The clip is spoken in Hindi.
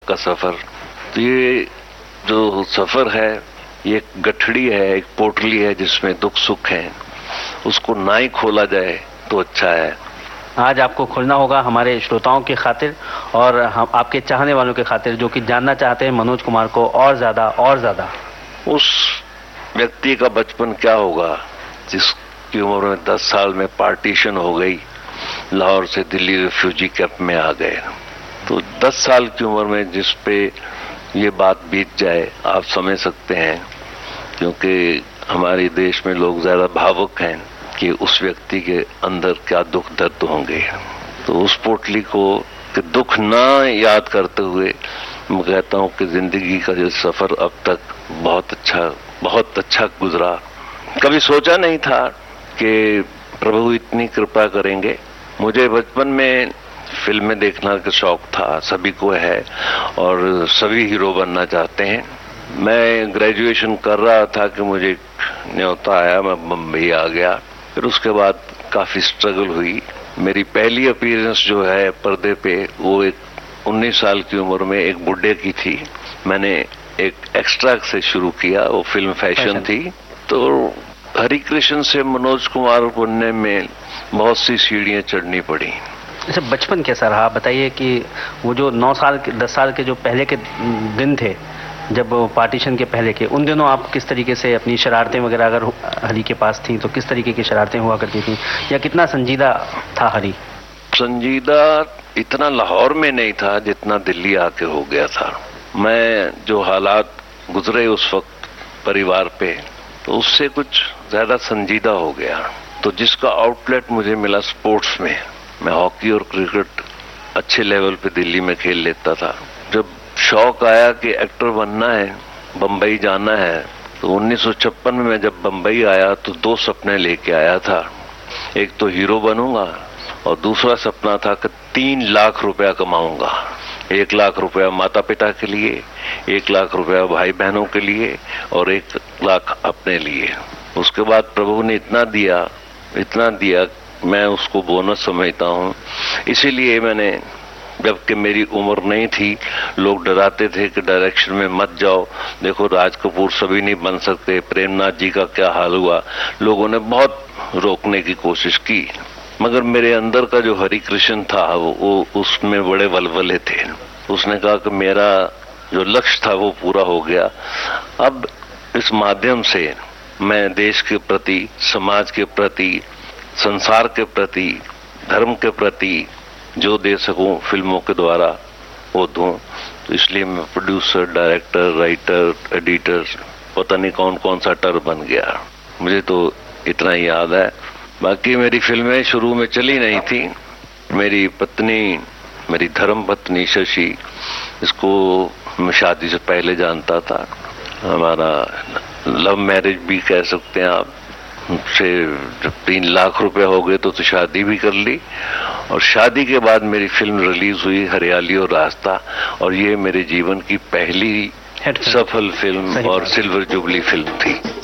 का सफर। तो ये जो सफर है ये एक गठड़ी है, एक पोटली है जिसमें दुख सुख है, उसको ना ही खोला जाए तो अच्छा है। आज आपको खोलना होगा हमारे श्रोताओं की खातिर और हम आपके चाहने वालों के खातिर, जो कि जानना चाहते हैं मनोज कुमार को और ज्यादा। उस व्यक्ति का बचपन क्या होगा जिसकी उम्र में 10 साल में पार्टीशन हो गई, लाहौर से दिल्ली रिफ्यूजी कैंप में आ गए। तो 10 साल की उम्र में जिस पे ये बात बीत जाए आप समझ सकते हैं, क्योंकि हमारे देश में लोग ज्यादा भावुक हैं कि उस व्यक्ति के अंदर क्या दुख दर्द होंगे। तो उस पोटली को कि दुख ना याद करते हुए मैं कहता हूँ कि जिंदगी का जो सफर अब तक बहुत अच्छा गुजरा। कभी सोचा नहीं था कि प्रभु इतनी कृपा करेंगे। मुझे बचपन में फिल्में देखना का शौक था, सभी को है, और सभी हीरो बनना चाहते हैं। मैं ग्रेजुएशन कर रहा था कि मुझे न्योता आया, मैं बम्बई आ गया। फिर उसके बाद काफी स्ट्रगल हुई। मेरी पहली अपीयरेंस जो है पर्दे पे वो एक 19 साल की उम्र में एक बुड्ढे की थी। मैंने एक एक्स्ट्रा से शुरू किया, वो फिल्म फैशन थी। तो हरि कृष्ण से मनोज कुमार बनने में बहुत सी सीढ़ियां चढ़नी पड़ी। अच्छा, बचपन कैसा रहा बताइए कि वो जो 9 साल 10 साल के जो पहले के दिन थे, जब पार्टीशन के पहले के, उन दिनों आप किस तरीके से अपनी शरारतें वगैरह अगर हरी के पास थी तो किस तरीके की शरारतें हुआ करती थी, या कितना संजीदा था हरी? संजीदा इतना लाहौर में नहीं था जितना दिल्ली आके हो गया था। मैं जो हालात गुजरे उस वक्त परिवार पे, तो उससे कुछ ज्यादा संजीदा हो गया। तो जिसका आउटलेट मुझे मिला स्पोर्ट्स में, मैं हॉकी और क्रिकेट अच्छे लेवल पे दिल्ली में खेल लेता था। जब शौक आया कि एक्टर बनना है, बम्बई जाना है, तो 1956 में मैं जब बम्बई आया तो 2 सपने लेके आया था। एक तो हीरो बनूंगा और दूसरा सपना था कि 3 लाख रुपया कमाऊंगा। 1 लाख रुपया माता पिता के लिए, 1 लाख रुपया भाई बहनों के लिए और 1 लाख अपने लिए। उसके बाद प्रभु ने इतना दिया मैं उसको बोनस समझता हूँ। इसीलिए मैंने, जबकि मेरी उम्र नहीं थी, लोग डराते थे कि डायरेक्शन में मत जाओ, देखो राज कपूर सभी नहीं बन सकते, प्रेमनाथ जी का क्या हाल हुआ, लोगों ने बहुत रोकने की कोशिश की। मगर मेरे अंदर का जो हरि कृष्ण था वो उसमें बड़े वलवले थे। उसने कहा कि मेरा जो लक्ष्य था वो पूरा हो गया। अब इस माध्यम से मैं देश के प्रति, समाज के प्रति, संसार के प्रति, धर्म के प्रति जो दे सकूं फिल्मों के द्वारा वो दूं। तो इसलिए मैं प्रोड्यूसर, डायरेक्टर, राइटर, एडिटर, पता नहीं कौन कौन सा टर बन गया। मुझे तो इतना ही याद है। बाकी मेरी फिल्में शुरू में चली नहीं थी। मेरी पत्नी, मेरी धर्म पत्नी शशि, इसको मैं शादी से पहले जानता था। हमारा लव मैरिज भी कह सकते हैं आप। से जब 3 लाख रुपए हो गए तो शादी भी कर ली, और शादी के बाद मेरी फिल्म रिलीज हुई हरियाली और रास्ता, और ये मेरे जीवन की पहली सफल फिल्म और सिल्वर जुबली फिल्म थी।